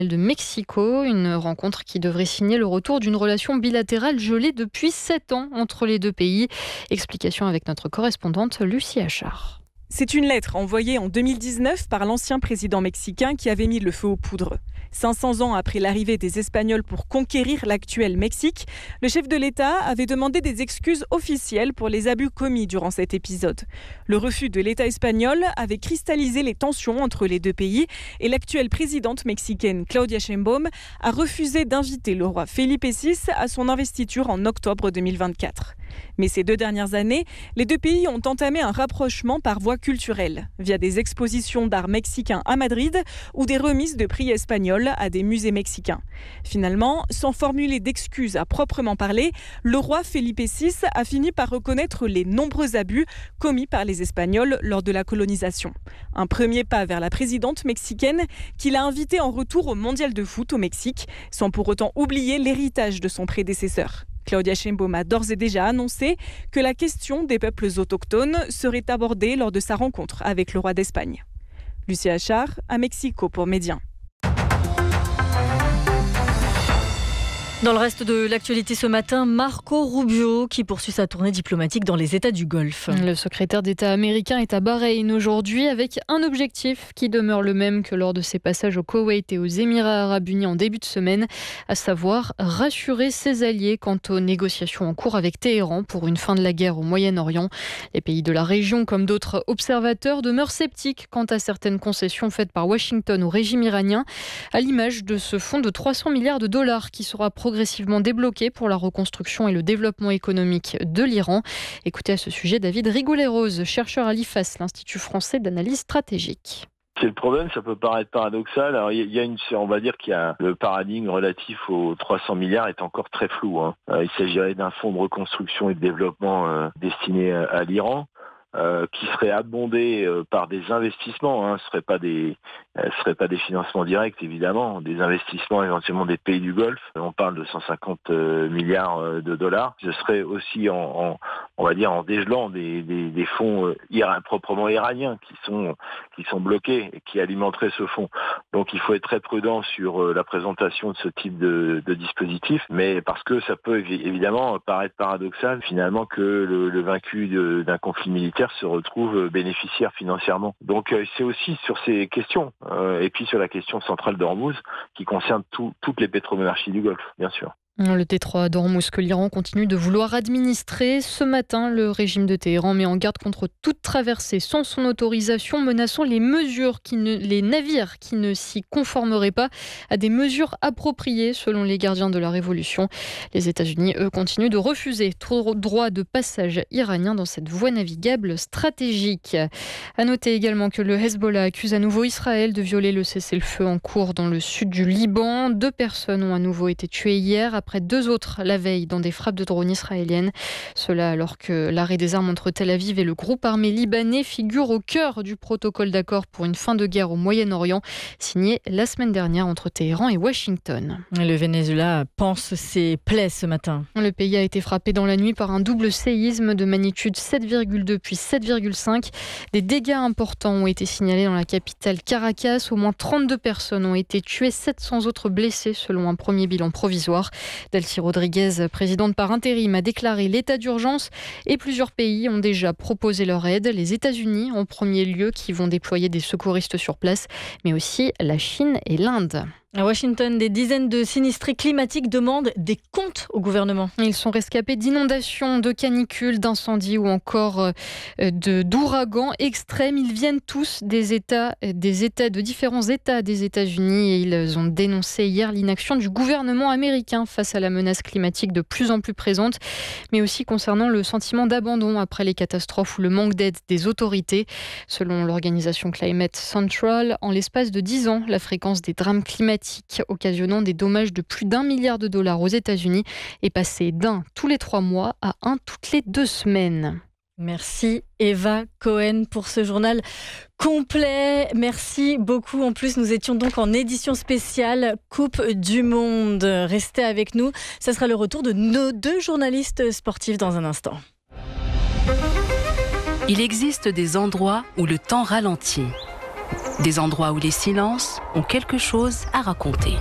de Mexico, une rencontre qui devrait signer le retour d'une relation bilatérale gelée depuis 7 ans entre les deux pays. Explication avec notre correspondante Lucie Achard. C'est une lettre envoyée en 2019 par l'ancien président mexicain qui avait mis le feu aux poudres. 500 ans après l'arrivée des Espagnols pour conquérir l'actuel Mexique, le chef de l'État avait demandé des excuses officielles pour les abus commis durant cet épisode. Le refus de l'État espagnol avait cristallisé les tensions entre les deux pays et l'actuelle présidente mexicaine Claudia Sheinbaum a refusé d'inviter le roi Felipe VI à son investiture en octobre 2024. Mais ces 2 dernières années, les deux pays ont entamé un rapprochement par voie culturelle, via des expositions d'art mexicain à Madrid ou des remises de prix espagnols à des musées mexicains. Finalement, sans formuler d'excuses à proprement parler, le roi Felipe VI a fini par reconnaître les nombreux abus commis par les Espagnols lors de la colonisation. Un premier pas vers la présidente mexicaine qui l'a invitée en retour au mondial de foot au Mexique, sans pour autant oublier l'héritage de son prédécesseur. Claudia Sheinbaum a d'ores et déjà annoncé que la question des peuples autochtones serait abordée lors de sa rencontre avec le roi d'Espagne. Lucie Achard, à Mexico pour Média. Dans le reste de l'actualité ce matin, Marco Rubio qui poursuit sa tournée diplomatique dans les États du Golfe. Le secrétaire d'État américain est à Bahreïn aujourd'hui avec un objectif qui demeure le même que lors de ses passages au Koweït et aux Émirats arabes unis en début de semaine, à savoir rassurer ses alliés quant aux négociations en cours avec Téhéran pour une fin de la guerre au Moyen-Orient. Les pays de la région, comme d'autres observateurs, demeurent sceptiques quant à certaines concessions faites par Washington au régime iranien, à l'image de ce fonds de 300 milliards de dollars qui sera progressivement débloqué pour la reconstruction et le développement économique de l'Iran. Écoutez à ce sujet David Rigoulet-Rose, chercheur à l'IFAS, l'Institut français d'analyse stratégique. C'est le problème, ça peut paraître paradoxal. Alors, on va dire qu'il y a le paradigme relatif aux 300 milliards est encore très flou. Il s'agirait d'un fonds de reconstruction et de développement destiné à l'Iran. Qui serait abondé par des investissements, ce serait pas des financements directs évidemment, des investissements éventuellement des pays du Golfe. On parle de 150 milliards de dollars. Ce serait aussi on va dire en dégelant des fonds proprement iraniens qui sont bloqués et qui alimenteraient ce fonds. Donc il faut être très prudent sur la présentation de ce type de dispositif, mais parce que ça peut évidemment paraître paradoxal finalement que le vaincu d'un conflit militaire se retrouve bénéficiaire financièrement. Donc c'est aussi sur ces questions, et puis sur la question centrale d'Ormuz, qui concerne toutes les pétromonarchies du Golfe, bien sûr. Le détroit d'Ormuz que l'Iran continue de vouloir administrer. Ce matin, le régime de Téhéran met en garde contre toute traversée sans son autorisation, menaçant les navires qui ne s'y conformeraient pas à des mesures appropriées selon les gardiens de la révolution. Les États-Unis, eux, continuent de refuser tout droit de passage iranien dans cette voie navigable stratégique. À noter également que le Hezbollah accuse à nouveau Israël de violer le cessez-le-feu en cours dans le sud du Liban. 2 personnes ont à nouveau été tuées hier, après 2 autres la veille dans des frappes de drones israéliennes. Cela alors que l'arrêt des armes entre Tel Aviv et le groupe armé libanais figure au cœur du protocole d'accord pour une fin de guerre au Moyen-Orient, signé la semaine dernière entre Téhéran et Washington. Le Venezuela panse ses plaies ce matin. Le pays a été frappé dans la nuit par un double séisme de magnitude 7,2 puis 7,5. Des dégâts importants ont été signalés dans la capitale Caracas. Au moins 32 personnes ont été tuées, 700 autres blessées selon un premier bilan provisoire. Delcy Rodriguez, présidente par intérim, a déclaré l'état d'urgence et plusieurs pays ont déjà proposé leur aide. Les États-Unis en premier lieu qui vont déployer des secouristes sur place, mais aussi la Chine et l'Inde. À Washington, des dizaines de sinistrés climatiques demandent des comptes au gouvernement. Ils sont rescapés d'inondations, de canicules, d'incendies ou encore d'ouragans extrêmes. Ils viennent tous de différents États des États-Unis et ils ont dénoncé hier l'inaction du gouvernement américain face à la menace climatique de plus en plus présente, mais aussi concernant le sentiment d'abandon après les catastrophes ou le manque d'aide des autorités. Selon l'organisation Climate Central, en l'espace de 10 ans, la fréquence des drames climatiques occasionnant des dommages de plus d'1 milliard de dollars aux États-Unis est passé d'1 tous les 3 mois à 1 toutes les 2 semaines. Merci Eva Cohen pour ce journal complet. Merci beaucoup. En plus, nous étions donc en édition spéciale Coupe du Monde. Restez avec nous. Ça sera le retour de nos 2 journalistes sportifs dans un instant. Il existe des endroits où le temps ralentit. Des endroits où les silences ont quelque chose à raconter.